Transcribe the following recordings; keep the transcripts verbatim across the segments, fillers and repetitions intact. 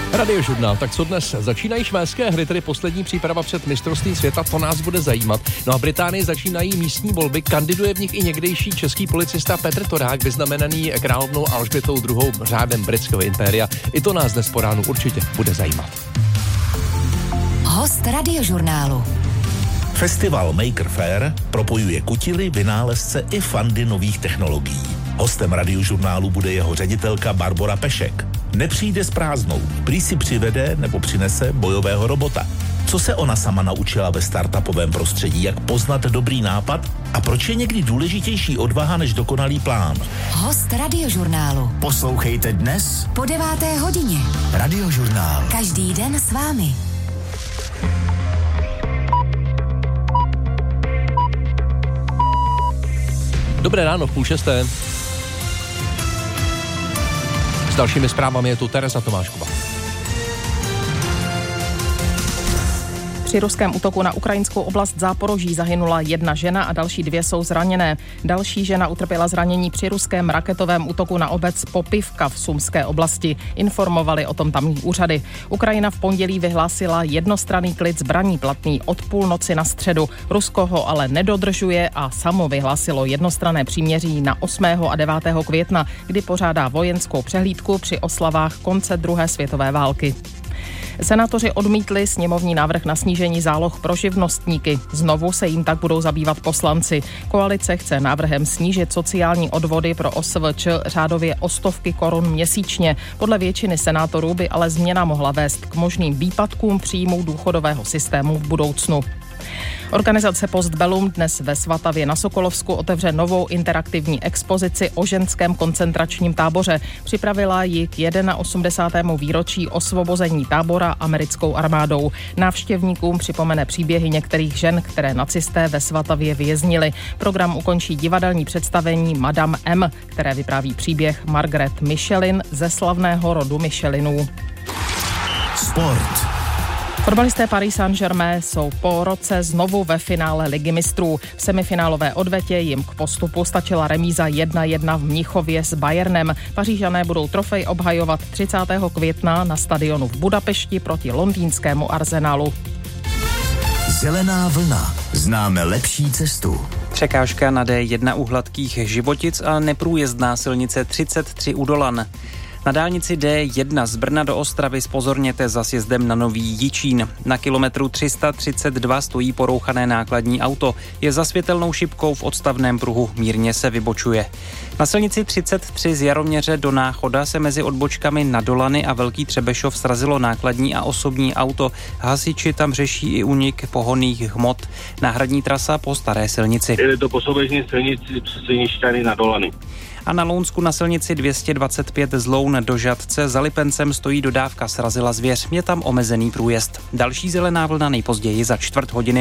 Radiožurnál, tak co dnes? Začínají švédské hry, tedy poslední příprava před mistrovstvím světa, to nás bude zajímat. No a Británii začínají místní volby, kandiduje v nich i někdejší český policista Petr Torák, vyznamenaný královnou Alžbětou druhou. řádem britského impéria. I to nás dnes po ránu určitě bude zajímat. Host Radiožurnálu. Festival Maker Faire propojuje kutily, vynálezce i fandy nových technologií. Hostem Radiožurnálu bude jeho ředitelka Barbora Pešek. Nepřijde s prázdnou, prý si přivede nebo přinese bojového robota. Co se ona sama naučila ve startupovém prostředí, jak poznat dobrý nápad a proč je někdy důležitější odvaha než dokonalý plán. Host Radiožurnálu. Poslouchejte dnes po deváté hodině. Radiožurnál. Každý den s vámi. Dobré ráno, v půl šesté. S dalšími zprávami je tu Tereza Tomášková. Při ruském útoku na ukrajinskou oblast Záporoží zahynula jedna žena a další dvě jsou zraněné. Další žena utrpěla zranění při ruském raketovém útoku na obec Popivka v Sumské oblasti. Informovali o tom tamní úřady. Ukrajina v pondělí vyhlásila jednostranný klid zbraní platný od půlnoci na středu. Rusko ho ale nedodržuje a samo vyhlásilo jednostranné příměří na osmého a devátého května, kdy pořádá vojenskou přehlídku při oslavách konce druhé světové války. Senátoři odmítli sněmovní návrh na snížení záloh pro živnostníky. Znovu se jim tak budou zabývat poslanci. Koalice chce návrhem snížit sociální odvody pro O S V Č řádově o stovky korun měsíčně. Podle většiny senátorů by ale změna mohla vést k možným výpadkům příjmů důchodového systému v budoucnu. Organizace Postbellum dnes ve Svatavě na Sokolovsku otevře novou interaktivní expozici o ženském koncentračním táboře. Připravila ji k osmdesátému prvnímu výročí osvobození tábora americkou armádou. Návštěvníkům připomene příběhy některých žen, které nacisté ve Svatavě věznili. Program ukončí divadelní představení Madame M, které vypráví příběh Margaret Michelin ze slavného rodu Michelinů. Sport. Fotbalisté Paris Saint-Germain jsou po roce znovu ve finále Ligy mistrů. V semifinálové odvetě jim k postupu stačila remíza jedna jedna v Mnichově s Bayernem. Pařížané budou trofej obhajovat třicátého května na stadionu v Budapešti proti londýnskému Arsenalu. Zelená vlna. Známe lepší cestu. Překážka na D jedna u Hladkých Životic a neprůjezdná silnice třicet tři u Dolan. Na dálnici D jedna z Brna do Ostravy zpozorněte za sjezdem na Nový Jičín. Na kilometru tři sta třicet dva stojí porouchané nákladní auto. Je za světelnou šipkou v odstavném pruhu, mírně se vybočuje. Na silnici třicet tři z Jaroměře do Náchoda se mezi odbočkami na Dolany a Velký Třebešov srazilo nákladní a osobní auto. Hasiči tam řeší i únik pohonných hmot. Náhradní trasa po staré silnici. Jede to po souběžné silnici přes Silnišťany na Dolany. A na Lounsku na silnici dvě stě dvacet pět z Loun do Žatce za Lipencem stojí dodávka, srazila zvěř. Je tam omezený průjezd. Další zelená vlna nejpozději za čtvrt hodiny.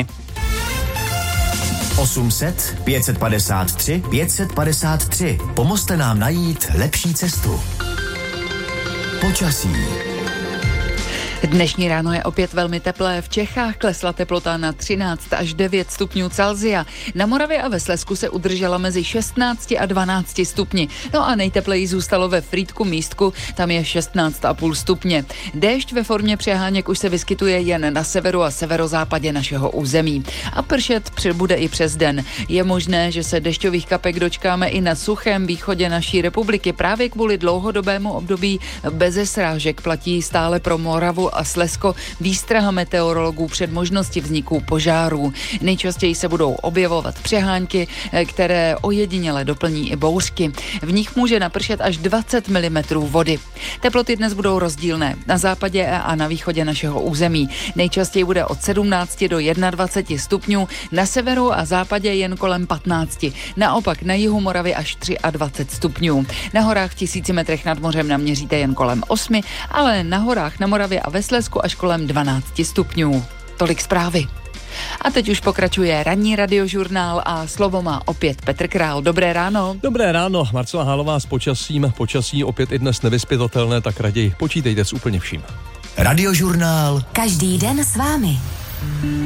osm set, pět set padesát tři, pět set padesát tři. Pomozte nám najít lepší cestu. Počasí. Dnešní ráno je opět velmi teplé. V Čechách klesla teplota na třináct až devět stupňů Celsia. Na Moravě a ve Slezsku se udržela mezi šestnáct a dvanáct stupni. No a nejtepleji zůstalo ve Frýdku Místku, tam je šestnáct a půl stupně. Déšť ve formě přeháněk už se vyskytuje jen na severu a severozápadě našeho území. A pršet přibude i přes den. Je možné, že se dešťových kapek dočkáme i na suchém východě naší republiky. Právě kvůli dlouhodobému období beze srážek platí stále pro Moravu a Slezsko výstraha meteorologů před možností vzniku požárů. Nejčastěji se budou objevovat přehánky, které ojediněle doplní i bouřky. V nich může napršet až dvacet milimetrů vody. Teploty dnes budou rozdílné. Na západě a na východě našeho území nejčastěji bude od sedmnácti do dvaceti jedna stupňů, na severu a západě jen kolem patnácti. Naopak na jihu Moravy až dvacet tři stupňů. Na horách v tisíci metrech nad mořem naměříte jen kolem osmi, ale na horách na Moravě a ve Slezsku až kolem dvanácti stupňů. Tolik zprávy. A teď už pokračuje ranní radiožurnál a slovo má opět Petr Král. Dobré ráno. Dobré ráno, Marcela Hálová s počasím. Počasí opět i dnes nevyzpytatelné, tak raději počítejte s úplně vším. Radiožurnál. Každý den s vámi.